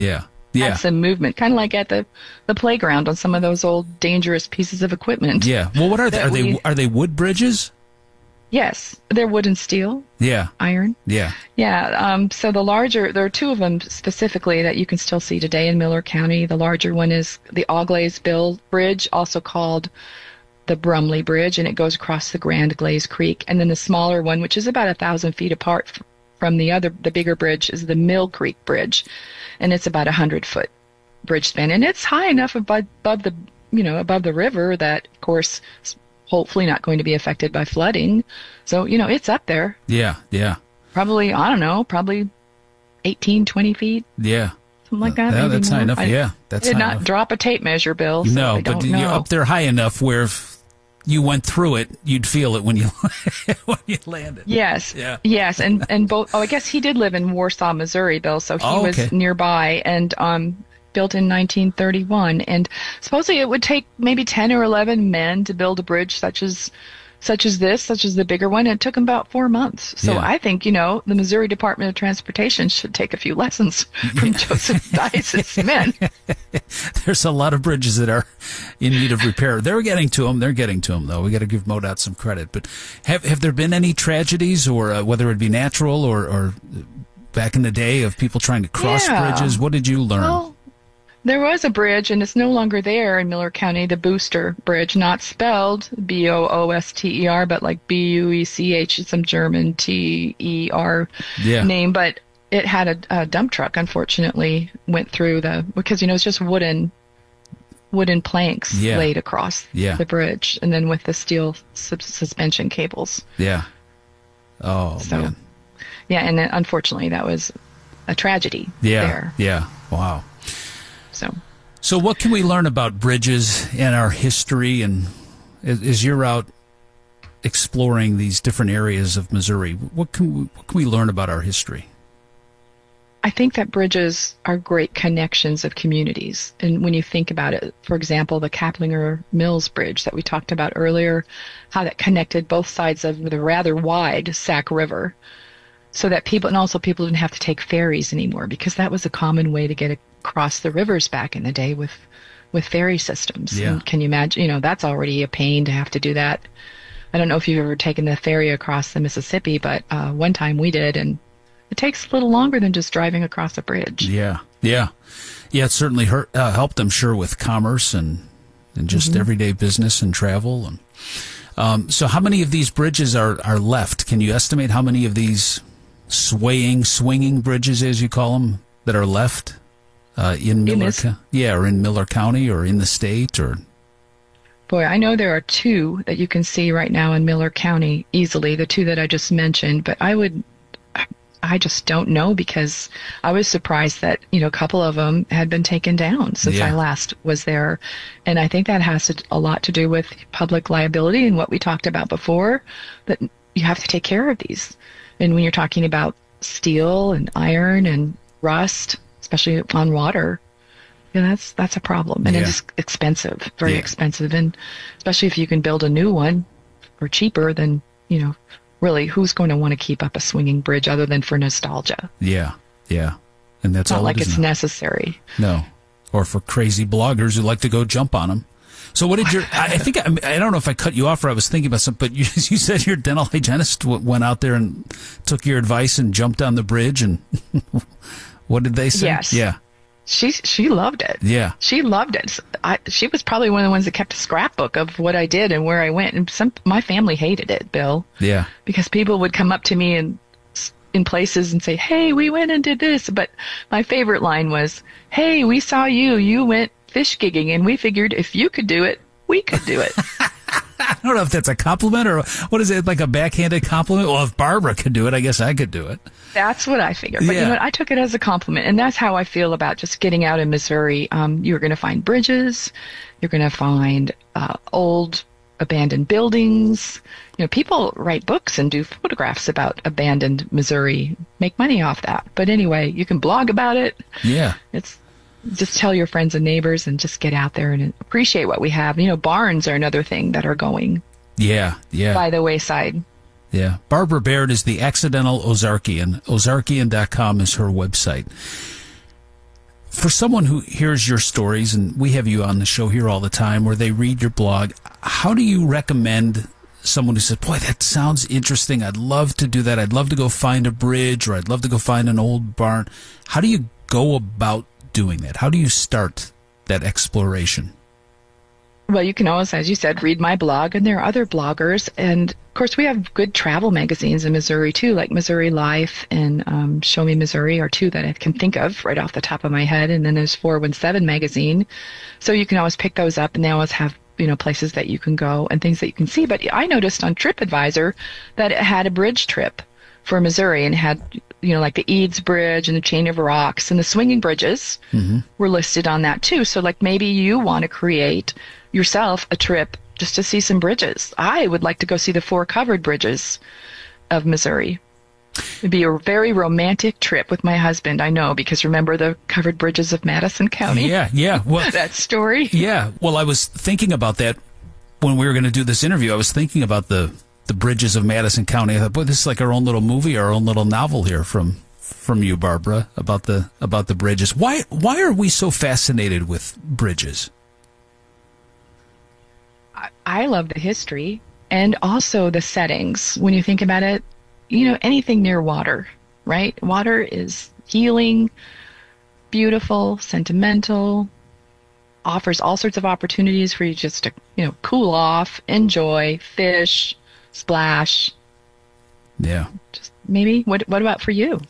Yeah. Yeah. Had some movement, kind of like at the playground on some of those old dangerous pieces of equipment. Yeah. Well, what are they? Are they wood bridges? Yes, they're wood and steel. Yeah. Iron. Yeah. Yeah. So the larger, there are two of them specifically that you can still see today in Miller County. The larger one is the Auglaize Bridge, also called the Brumley Bridge, and it goes across the Grand Glaize Creek. And then the smaller one, which is about 1,000 feet apart from the bigger bridge, is the Mill Creek Bridge, and it's about 100-foot bridge span, and it's high enough above the river that, of course, hopefully not going to be affected by flooding. So, it's up there. Yeah, yeah. Probably, I don't know, probably 18, 20 feet. Yeah. Something like that. Yeah, maybe that's more. high enough. That's I did high not enough. drop a tape measure, Bill. So no, I don't but know. you're up there high enough where if you went through it, you'd feel it when you when you landed. Yes. Yeah. Yes, and both. Oh, I guess he did live in Warsaw, Missouri, Bill. So he was nearby, and built in 1931. And supposedly it would take maybe 10 or 11 men to build a bridge such as the bigger one. It took him about 4 months. So Yeah. I think, the Missouri Department of Transportation should take a few lessons from Joseph Dice's men. There's a lot of bridges that are in need of repair. They're getting to them. Though. We got to give MoDOT some credit. But have there been any tragedies, or whether it be natural or back in the day, of people trying to cross bridges? What did you learn? Well, there was a bridge, and it's no longer there in Miller County, the Booster Bridge, not spelled Booster, but like Buech, some German Ter name, but it had a dump truck, unfortunately, went through because, it's just wooden planks laid across the bridge, and then with the steel suspension cables. Yeah. Oh, man. Yeah, and unfortunately, that was a tragedy there. Yeah. Wow. So what can we learn about bridges and our history, and as you're out exploring these different areas of Missouri, what can we learn about our history? I think that bridges are great connections of communities. And when you think about it, for example, the Kaplinger Mills Bridge that we talked about earlier, how that connected both sides of the rather wide Sac River, so that people didn't have to take ferries anymore, because that was a common way to get across the rivers back in the day with ferry systems. Yeah. And can you imagine, that's already a pain to have to do that. I don't know if you've ever taken the ferry across the Mississippi, but one time we did, and it takes a little longer than just driving across a bridge. Yeah. It certainly helped, I'm sure, with commerce and just everyday business and travel. And so how many of these bridges are left? Can you estimate how many of these swinging bridges, as you call them, that are left in Miller County? Or in Miller County, or in the state, or... Boy, I know there are two that you can see right now in Miller County easily, the two that I just mentioned, but I just don't know, because I was surprised that, a couple of them had been taken down since I last was there. And I think that has a lot to do with public liability and what we talked about before, that you have to take care of these. And when you're talking about steel and iron and rust, especially on water, that's a problem. And it's expensive, very expensive. And especially if you can build a new one for cheaper, then, really, who's going to want to keep up a swinging bridge other than for nostalgia? Yeah. And that's not all like it is it's necessary. No. Or for crazy bloggers who like to go jump on them. So what did I don't know if I cut you off, or I was thinking about something, but you said your dental hygienist went out there and took your advice and jumped on the bridge, and what did they say? Yes. Yeah. She loved it. Yeah. She loved it. She was probably one of the ones that kept a scrapbook of what I did and where I went. And my family hated it, Bill. Yeah. Because people would come up to me in places and say, "Hey, we went and did this." But my favorite line was, "Hey, we saw you. You went fish gigging, and we figured if you could do it, we could do it." I don't know if that's a compliment, or what is it, like a backhanded compliment? Well, if Barbara could do it, I guess I could do it. That's what I figured. But you know what? I took it as a compliment. And that's how I feel about just getting out in Missouri. You're going to find bridges. You're going to find old abandoned buildings. People write books and do photographs about abandoned Missouri, make money off that. But anyway, you can blog about it. Yeah. Just tell your friends and neighbors and just get out there and appreciate what we have. Barns are another thing that are going by the wayside. Yeah. Barbara Baird is the Accidental Ozarkian. Ozarkian.com is her website. For someone who hears your stories, and we have you on the show here all the time, where they read your blog, how do you recommend someone who says, boy, that sounds interesting, I'd love to do that, I'd love to go find a bridge, or I'd love to go find an old barn. How do you go about doing that? How do you start that exploration? Well, you can always, as you said, read my blog, and there are other bloggers. And, of course, we have good travel magazines in Missouri, too, like Missouri Life and Show Me Missouri are two that I can think of right off the top of my head. And then there's 417 magazine. So you can always pick those up, and they always have, places that you can go and things that you can see. But I noticed on TripAdvisor that it had a bridge trip for Missouri and had, like the Eads Bridge and the Chain of Rocks and the swinging bridges were listed on that, too. So, like, maybe you want to create yourself a trip just to see some bridges. I would like to go see the 4 covered bridges of Missouri. It'd be a very romantic trip with my husband, I know, because remember the covered bridges of Madison County? Yeah. Well, that story? Yeah. Well, I was thinking about that when we were going to do this interview. I was thinking about the bridges of Madison County. I thought, boy, this is like our own little movie, our own little novel here from you, Barbara, about the bridges. Why are we so fascinated with bridges? I love the history and also the settings. When you think about it, anything near water, right? Water is healing, beautiful, sentimental, offers all sorts of opportunities for you just to, cool off, enjoy, fish, splash. Yeah. Just maybe. What about for you?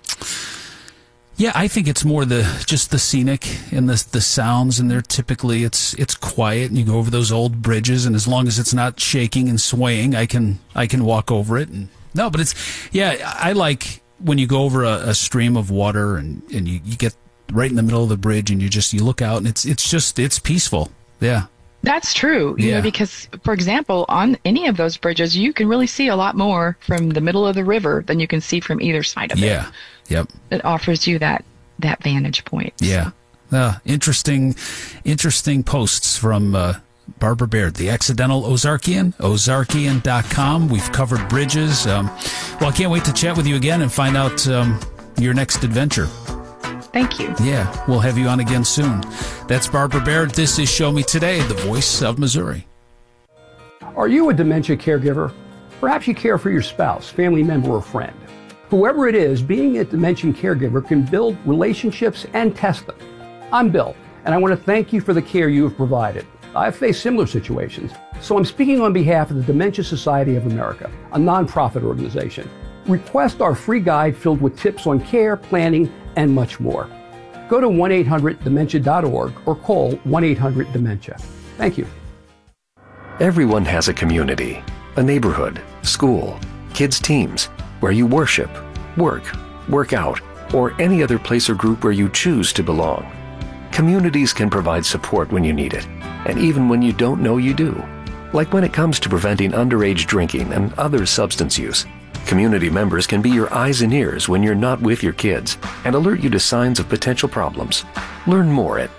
Yeah, I think it's more just the scenic and the sounds, and they're typically it's quiet, and you go over those old bridges, and as long as it's not shaking and swaying, I can walk over it. And but I like when you go over a stream of water and you get right in the middle of the bridge and you look out and it's peaceful. Yeah. That's true, because, for example, on any of those bridges, you can really see a lot more from the middle of the river than you can see from either side of it. Yeah, yep. It offers you that vantage point. Yeah. Interesting posts from Barbara Baird, the Accidental Ozarkian, Ozarkian.com. We've covered bridges. I can't wait to chat with you again and find out your next adventure. Thank you. Yeah, we'll have you on again soon. That's Barbara Baird. This is Show Me Today, the voice of Missouri. Are you a dementia caregiver? Perhaps you care for your spouse, family member, or friend. Whoever it is, being a dementia caregiver can build relationships and test them. I'm Bill, and I want to thank you for the care you have provided. I've faced similar situations, so I'm speaking on behalf of the Dementia Society of America, a nonprofit organization. Request our free guide filled with tips on care, planning, and much more. Go to 1-800-DEMENTIA.org or call 1-800-DEMENTIA. Thank you. Everyone has a community, a neighborhood, school, kids' teams, where you worship, work out, or any other place or group where you choose to belong. Communities can provide support when you need it, and even when you don't know you do. Like when it comes to preventing underage drinking and other substance use. Community members can be your eyes and ears when you're not with your kids and alert you to signs of potential problems. Learn more at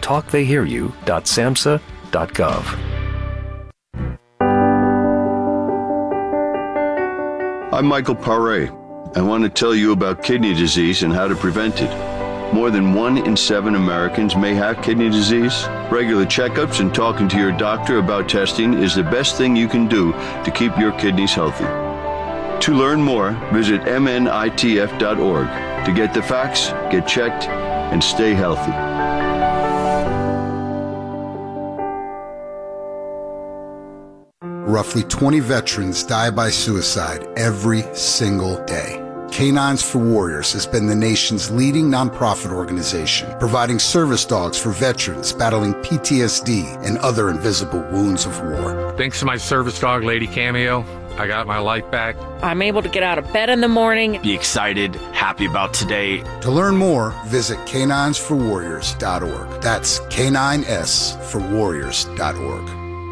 talktheyhearyou.samhsa.gov. I'm Michael Paré. I want to tell you about kidney disease and how to prevent it. More than 1 in 7 Americans may have kidney disease. Regular checkups and talking to your doctor about testing is the best thing you can do to keep your kidneys healthy. To learn more, visit mnitf.org to get the facts, get checked, and stay healthy. Roughly 20 veterans die by suicide every single day. Canines for Warriors has been the nation's leading nonprofit organization, providing service dogs for veterans battling PTSD and other invisible wounds of war. Thanks to my service dog, Lady Cameo, I got my life back. I'm able to get out of bed in the morning. Be excited, happy about today. To learn more, visit caninesforwarriors.org. That's caninesforwarriors.org.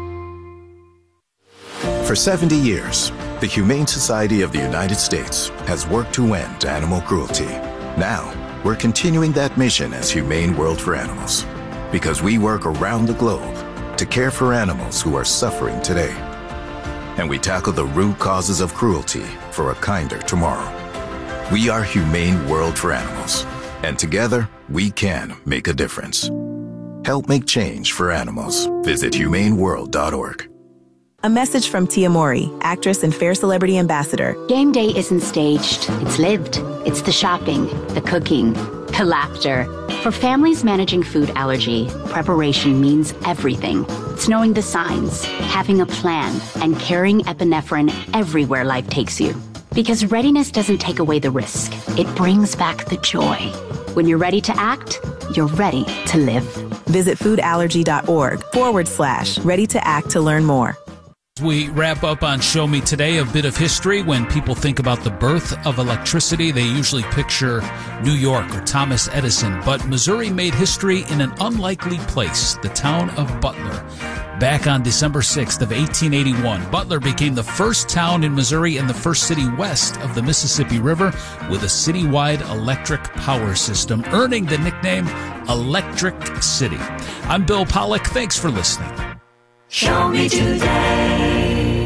For 70 years, the Humane Society of the United States has worked to end animal cruelty. Now, we're continuing that mission as Humane World for Animals, because we work around the globe to care for animals who are suffering today. And we tackle the root causes of cruelty for a kinder tomorrow. We are Humane World for Animals, and together, we can make a difference. Help make change for animals. Visit humaneworld.org. A message from Tia Mori, actress and Fair Celebrity Ambassador. Game day isn't staged. It's lived. It's the shopping, the cooking, the laughter. For families managing food allergy, preparation means everything. It's knowing the signs, having a plan, and carrying epinephrine everywhere life takes you. Because readiness doesn't take away the risk. It brings back the joy. When you're ready to act, you're ready to live. Visit foodallergy.org/ready to act to learn more. As we wrap up on Show Me Today, a bit of history. When people think about the birth of electricity, they usually picture New York or Thomas Edison. But Missouri made history in an unlikely place, the town of Butler. Back on December 6th of 1881, Butler became the first town in Missouri and the first city west of the Mississippi River with a citywide electric power system, earning the nickname Electric City. I'm Bill Pollack. Thanks for listening. Show me today.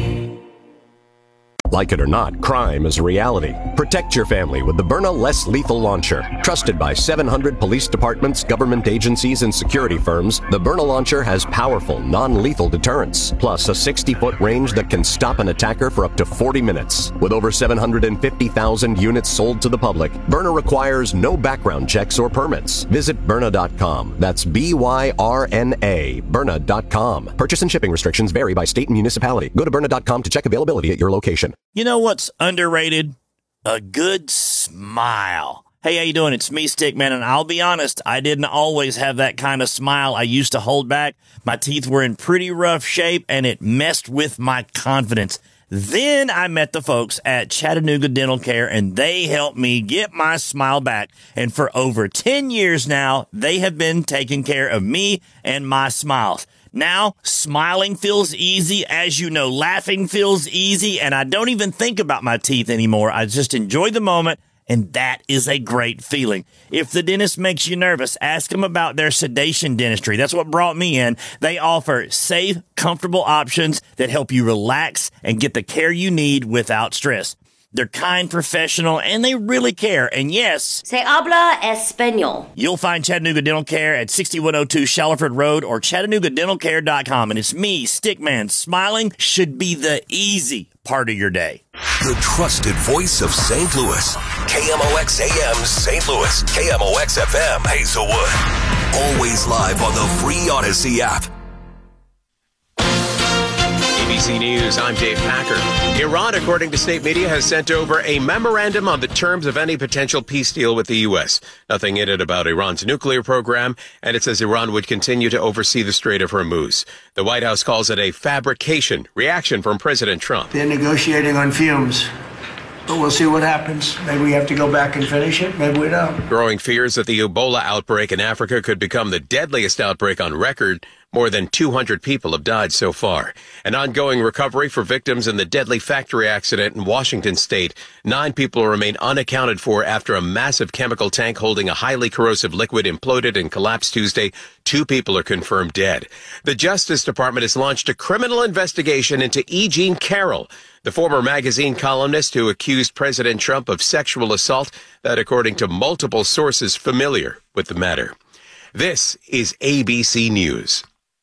Like it or not, crime is a reality. Protect your family with the Byrna Less Lethal Launcher. Trusted by 700 police departments, government agencies, and security firms, the Byrna Launcher has powerful, non-lethal deterrence, plus a 60-foot range that can stop an attacker for up to 40 minutes. With over 750,000 units sold to the public, Byrna requires no background checks or permits. Visit Byrna.com. That's B-Y-R-N-A, Byrna.com. Purchase and shipping restrictions vary by state and municipality. Go to Byrna.com to check availability at your location. You know what's underrated? A good smile. Hey, how you doing? It's me, Stickman, and I'll be honest, I didn't always have that kind of smile. I used to hold back. My teeth were in pretty rough shape, and it messed with my confidence. Then I met the folks at Chattanooga Dental Care, and they helped me get my smile back. And for over 10 years now, they have been taking care of me and my smiles. Now, smiling feels easy. As you know, laughing feels easy, and I don't even think about my teeth anymore. I just enjoy the moment, and that is a great feeling. If the dentist makes you nervous, ask them about their sedation dentistry. That's what brought me in. They offer safe, comfortable options that help you relax and get the care you need without stress. They're kind, professional, and they really care. And yes, se habla español. You'll find Chattanooga Dental Care at 6102 Shallowford Road or ChattanoogaDentalCare.com. And it's me, Stickman. Smiling should be the easy part of your day. The trusted voice of St. Louis. KMOX AM St. Louis. KMOX FM Hazelwood. Always live on the free Odyssey app. ABC News, I'm Dave Packer. Iran, according to state media, has sent over a memorandum on the terms of any potential peace deal with the U.S. Nothing in it about Iran's nuclear program, and it says Iran would continue to oversee the Strait of Hormuz. The White House calls it a fabrication reaction from President Trump. They're negotiating on fumes. But we'll see what happens. Maybe we have to go back and finish it. Maybe we don't. Growing fears that the Ebola outbreak in Africa could become the deadliest outbreak on record. More than 200 people have died so far. An ongoing recovery for victims in the deadly factory accident in Washington state. 9 people remain unaccounted for after a massive chemical tank holding a highly corrosive liquid imploded and collapsed Tuesday. 2 people are confirmed dead. The Justice Department has launched a criminal investigation into E. Jean Carroll, the former magazine columnist who accused President Trump of sexual assault, that according to multiple sources familiar with the matter. This is ABC News.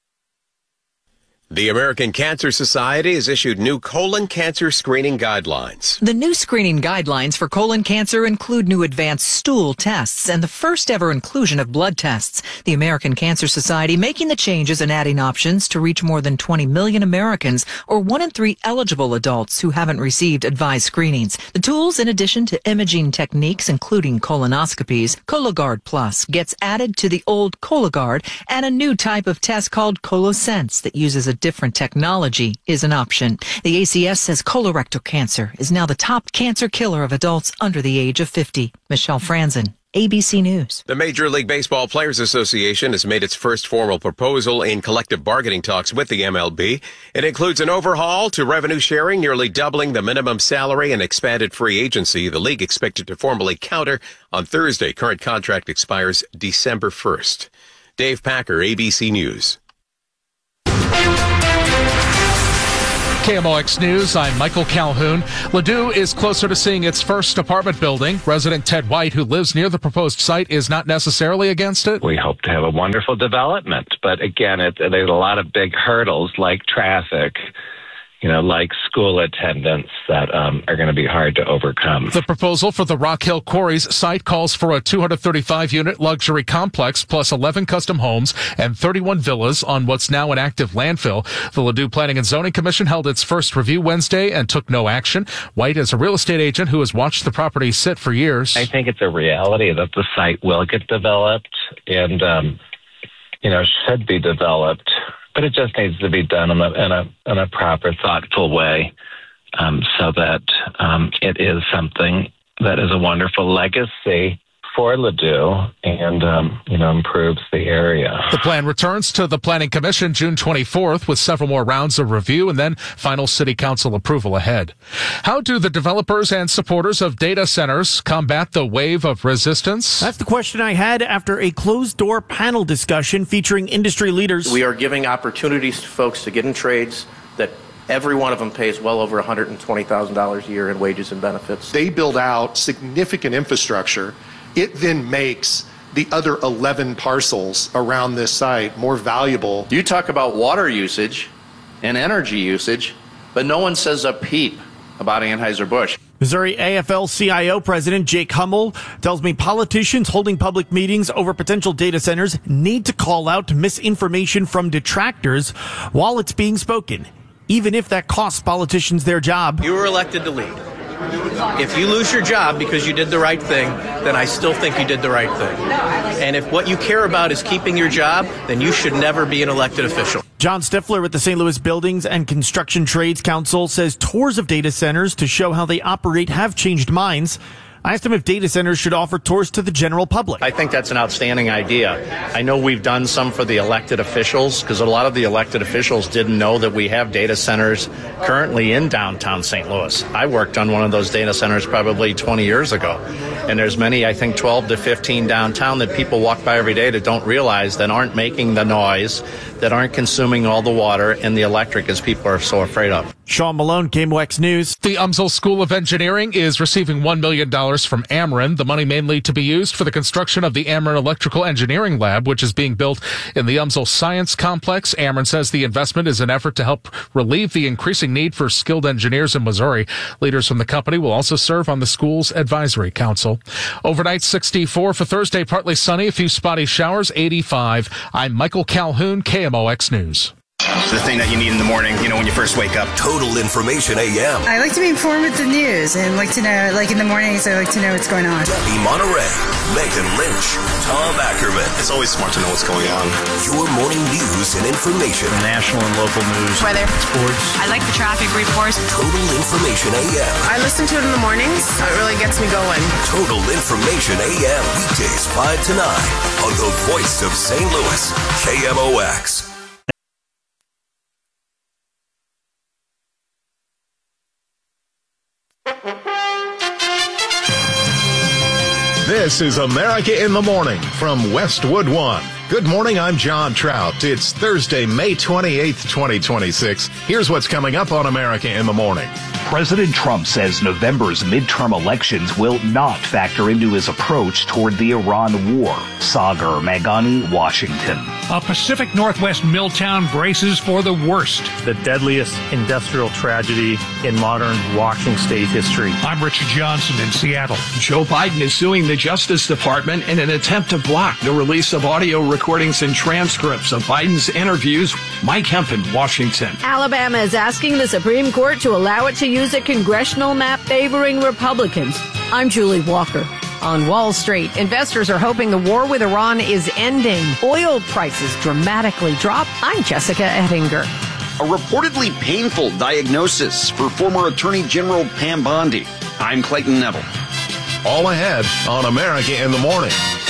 The American Cancer Society has issued new colon cancer screening guidelines. The new screening guidelines for colon cancer include new advanced stool tests and the first ever inclusion of blood tests. The American Cancer Society making the changes and adding options to reach more than 20 million Americans, or 1 in 3 eligible adults who haven't received advised screenings. The tools, in addition to imaging techniques including colonoscopies, Cologuard Plus gets added to the old Cologuard, and a new type of test called ColoSense that uses a different technology is an option. The ACS says colorectal cancer is now the top cancer killer of adults under the age of 50. Michelle Franzen, ABC News. The Major League Baseball Players Association has made its first formal proposal in collective bargaining talks with the MLB. It includes an overhaul to revenue sharing, nearly doubling the minimum salary, and expanded free agency. The league expected to formally counter on Thursday. Current contract expires December 1st. Dave Packer, ABC News. KMOX News, I'm Michael Calhoun. Ladue is closer to seeing its first apartment building. Resident Ted White, who lives near the proposed site, is not necessarily against it. We hope to have a wonderful development, but again, there's a lot of big hurdles like traffic, like school attendance that are going to be hard to overcome. The proposal for the Rock Hill Quarries site calls for a 235-unit luxury complex plus 11 custom homes and 31 villas on what's now an active landfill. The Ladue Planning and Zoning Commission held its first review Wednesday and took no action. White is a real estate agent who has watched the property sit for years. I think it's a reality that the site will get developed and, should be developed. But it just needs to be done in a proper, thoughtful way, so that it is something that is a wonderful legacy for Ladue and, improves the area. The plan returns to the Planning Commission June 24th with several more rounds of review and then final City Council approval ahead. How do the developers and supporters of data centers combat the wave of resistance? That's the question I had after a closed-door panel discussion featuring industry leaders. We are giving opportunities to folks to get in trades that every one of them pays well over $120,000 a year in wages and benefits. They build out significant infrastructure. It then makes the other 11 parcels around this site more valuable. You talk about water usage and energy usage, but no one says a peep about Anheuser-Busch. Missouri AFL-CIO President Jake Hummel tells me politicians holding public meetings over potential data centers need to call out misinformation from detractors while it's being spoken, even if that costs politicians their job. You were elected to lead. If you lose your job because you did the right thing, then I still think you did the right thing. And if what you care about is keeping your job, then you should never be an elected official. John Stifler with the St. Louis Buildings and Construction Trades Council says tours of data centers to show how they operate have changed minds. I asked him if data centers should offer tours to the general public. I think that's an outstanding idea. I know we've done some for the elected officials because a lot of the elected officials didn't know that we have data centers currently in downtown St. Louis. I worked on one of those data centers probably 20 years ago. And there's many, I think 12 to 15 downtown that people walk by every day that don't realize that aren't making the noise, that aren't consuming all the water and the electric as people are so afraid of. Sean Malone, KMOX News. The UMSL School of Engineering is receiving $1 million from Ameren, the money mainly to be used for the construction of the Ameren Electrical Engineering Lab, which is being built in the UMSL Science Complex. Ameren says the investment is an effort to help relieve the increasing need for skilled engineers in Missouri. Leaders from the company will also serve on the school's advisory council. Overnight 64 for Thursday, partly sunny, a few spotty showers, 85. I'm Michael Calhoun, KMOX News. The thing that you need in the morning, when you first wake up. Total Information AM. I like to be informed with the news and like to know, in the mornings, I like to know what's going on. Debbie Monterey, Megan Lynch, Tom Ackerman. It's always smart to know what's going on. Your morning news and information. The national and local news. Weather. Sports. I like the traffic reports. Total Information AM. I listen to it in the mornings. So it really gets me going. Total Information AM. Weekdays 5 to 9 on the voice of St. Louis, KMOX. This is America in the Morning from Westwood One. Good morning, I'm John Trout. It's Thursday, May 28th, 2026. Here's what's coming up on America in the Morning. President Trump says November's midterm elections will not factor into his approach toward the Iran war. Sagar Meghani, Washington. A Pacific Northwest mill town braces for the worst. The deadliest industrial tragedy in modern Washington state history. I'm Richard Johnson in Seattle. Joe Biden is suing the Justice Department in an attempt to block the release of audio recordings and transcripts of Biden's interviews. Mike Hempen, Washington. Alabama is asking the Supreme Court to allow it to use a congressional map favoring Republicans. I'm Julie Walker. On Wall Street, investors are hoping the war with Iran is ending. Oil prices dramatically drop. I'm Jessica Ettinger. A reportedly painful diagnosis for former Attorney General Pam Bondi. I'm Clayton Neville. All ahead on America in the Morning.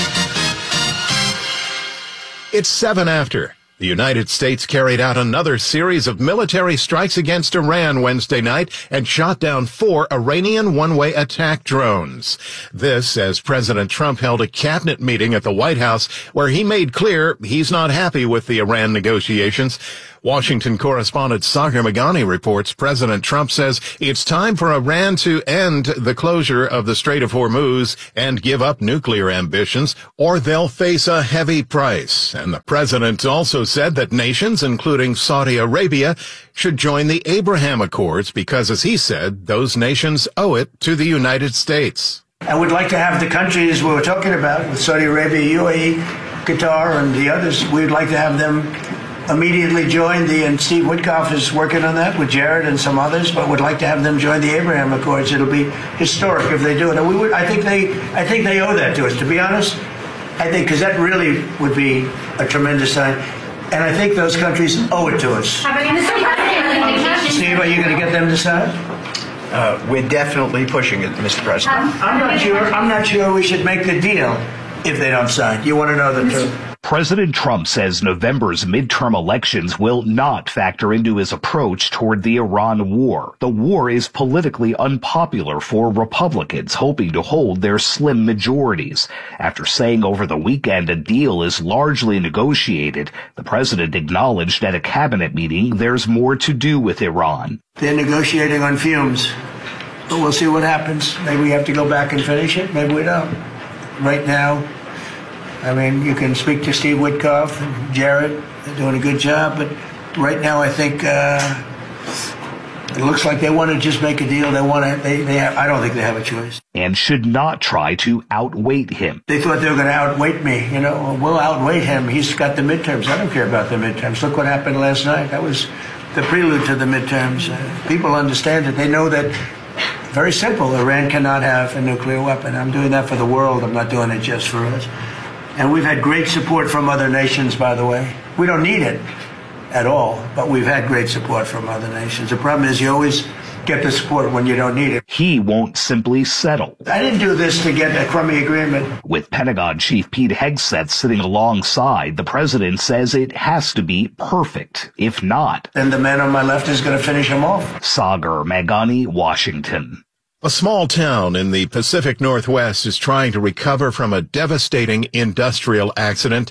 It's 7 after. The United States carried out another series of military strikes against Iran Wednesday night and shot down 4 Iranian one-way attack drones. This as President Trump held a cabinet meeting at the White House where he made clear he's not happy with the Iran negotiations. Washington correspondent Sagar Meghani reports President Trump says it's time for Iran to end the closure of the Strait of Hormuz and give up nuclear ambitions, or they'll face a heavy price. And the president also said that nations, including Saudi Arabia, should join the Abraham Accords because, as he said, those nations owe it to the United States. I would like to have the countries we were talking about, with Saudi Arabia, UAE, Qatar, and the others, we'd like to have them immediately join and Steve Witkoff is working on that with Jared and some others, but would like to have them join the Abraham Accords. It'll be historic if they do it. And I think they owe that to us, to be honest. I think, because that really would be a tremendous sign. And I think those countries owe it to us. Steve, are you going to get them to sign? We're definitely pushing it, Mr. President. I'm not sure we should make the deal if they don't sign. You want to know the truth? President Trump says November's midterm elections will not factor into his approach toward the Iran war. The war is politically unpopular for Republicans hoping to hold their slim majorities. After saying over the weekend a deal is largely negotiated, the president acknowledged at a cabinet meeting there's more to do with Iran. They're negotiating on fumes, but we'll see what happens. Maybe we have to go back and finish it. Maybe we don't. Right now, I mean, you can speak to Steve Witkoff and Jared. They're doing a good job. But right now, I think it looks like they want to just make a deal. They want to. I don't think they have a choice. And should not try to outweight him. They thought they were going to outweight me. You know, we'll outweight him. He's got the midterms. I don't care about the midterms. Look what happened last night. That was the prelude to the midterms. People understand it. They know that. Very simple. Iran cannot have a nuclear weapon. I'm doing that for the world. I'm not doing it just for us. And we've had great support from other nations, by the way. We don't need it at all, but we've had great support from other nations. The problem is you always get the support when you don't need it. He won't simply settle. I didn't do this to get a crummy agreement. With Pentagon Chief Pete Hegseth sitting alongside, the president says it has to be perfect. If not, then the man on my left is going to finish him off. Sagar Meghani, Washington. A small town in the Pacific Northwest is trying to recover from a devastating industrial accident.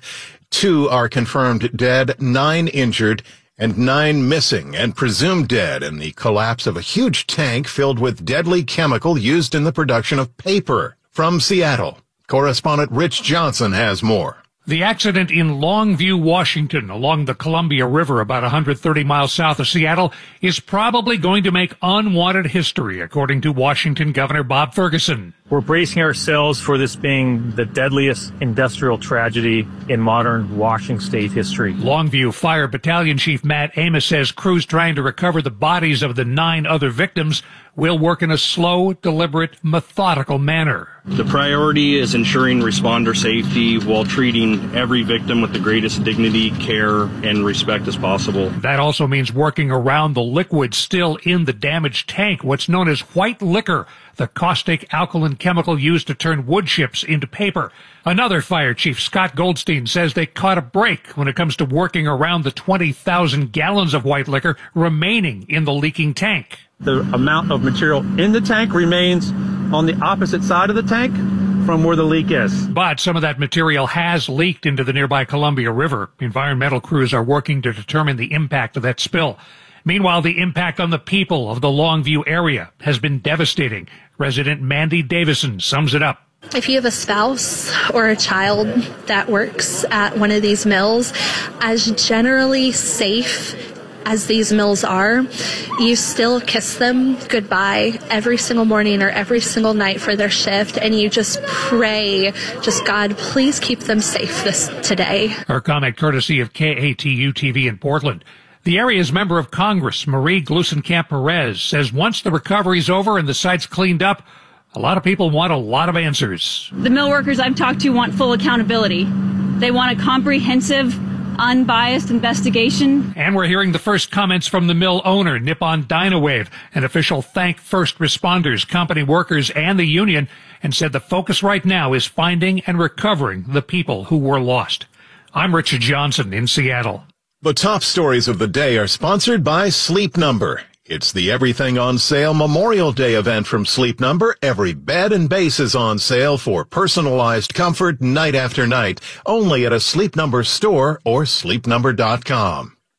2 are confirmed dead, 9 injured, and 9 missing and presumed dead in the collapse of a huge tank filled with deadly chemical used in the production of paper. From Seattle, correspondent Rich Johnson has more. The accident in Longview, Washington, along the Columbia River, about 130 miles south of Seattle, is probably going to make unwanted history, according to Washington Governor Bob Ferguson. We're bracing ourselves for this being the deadliest industrial tragedy in modern Washington state history. Longview Fire Battalion Chief Matt Amos says crews trying to recover the bodies of the 9 other victims will work in a slow, deliberate, methodical manner. The priority is ensuring responder safety while treating every victim with the greatest dignity, care, and respect as possible. That also means working around the liquid still in the damaged tank, what's known as white liquor, the caustic alkaline chemical used to turn wood chips into paper. Another fire chief, Scott Goldstein, says they caught a break when it comes to working around the 20,000 gallons of white liquor remaining in the leaking tank. The amount of material in the tank remains on the opposite side of the tank from where the leak is. But some of that material has leaked into the nearby Columbia River. Environmental crews are working to determine the impact of that spill. Meanwhile, the impact on the people of the Longview area has been devastating. Resident Mandy Davison sums it up. If you have a spouse or a child that works at one of these mills, as generally safe as these mills are, you still kiss them goodbye every single morning or every single night for their shift, and you just pray, just God, please keep them safe today. Her comment courtesy of KATU-TV in Portland. The area's member of Congress, Marie Gluesenkamp-Perez, says once the recovery's over and the site's cleaned up, a lot of people want a lot of answers. The mill workers I've talked to want full accountability. They want a comprehensive, unbiased investigation. And we're hearing the first comments from the mill owner, Nippon Dynawave. An official thanked first responders, company workers, and the union, and said the focus right now is finding and recovering the people who were lost. I'm Richard Johnson in Seattle. The top stories of the day are sponsored by Sleep Number. It's the Everything on Sale Memorial Day event from Sleep Number. Every bed and base is on sale for personalized comfort night after night, only at a Sleep Number store or sleepnumber.com.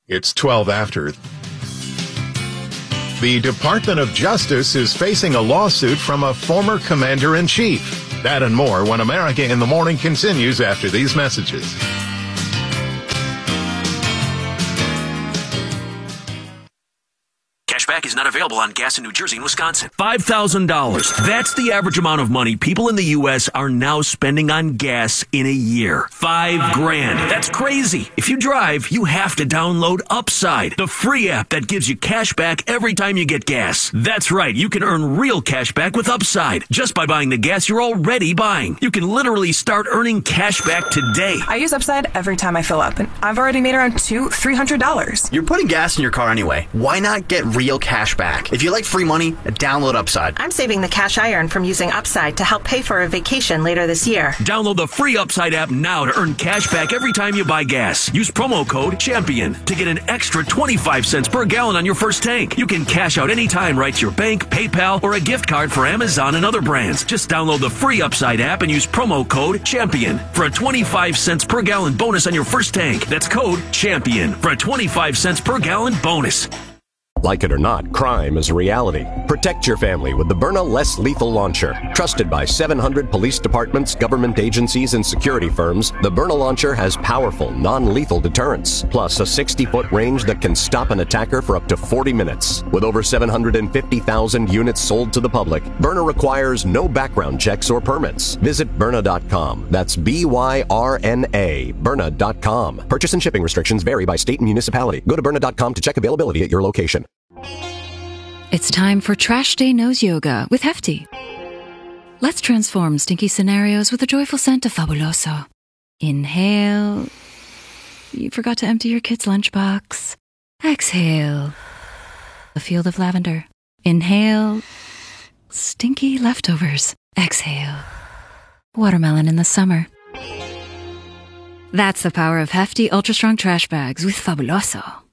It's 12 after. The Department of Justice is facing a lawsuit from a former commander-in-chief. That and more when America in the Morning continues after these messages. Cashback is not available on gas in New Jersey and Wisconsin. $5,000. That's the average amount of money people in the U.S. are now spending on gas in a year. $5,000. That's crazy. If you drive, you have to download Upside, the free app that gives you cash back every time you get gas. That's right. You can earn real cash back with Upside just by buying the gas you're already buying. You can literally start earning cash back today. I use Upside every time I fill up, and I've already made around $300. You're putting gas in your car anyway. Why not get real cash back? If you like free money, download Upside. I'm saving the cash I earn from using Upside to help pay for a vacation later this year. Download the free Upside app now to earn cash back every time you buy gas. Use promo code CHAMPION to get an extra 25 cents per gallon on your first tank. You can cash out anytime right to your bank, PayPal, or a gift card for Amazon and other brands. Just download the free Upside app and use promo code CHAMPION for a 25 cents per gallon bonus on your first tank. That's code CHAMPION for a 25 cents per gallon bonus. Like it or not, crime is a reality. Protect your family with the Byrna Less Lethal Launcher. Trusted by 700 police departments, government agencies, and security firms, the Byrna Launcher has powerful, non-lethal deterrence, plus a 60-foot range that can stop an attacker for up to 40 minutes. With over 750,000 units sold to the public, Byrna requires no background checks or permits. Visit Byrna.com. That's B-Y-R-N-A, Byrna.com. Purchase and shipping restrictions vary by state and municipality. Go to Byrna.com to check availability at your location. It's time for Trash Day Nose Yoga with Hefty. Let's transform stinky scenarios with a joyful scent of Fabuloso. Inhale. You forgot to empty your kid's lunchbox. Exhale. A field of lavender. Inhale. Stinky leftovers. Exhale. Watermelon in the summer. That's the power of Hefty Ultra Strong Trash Bags with Fabuloso.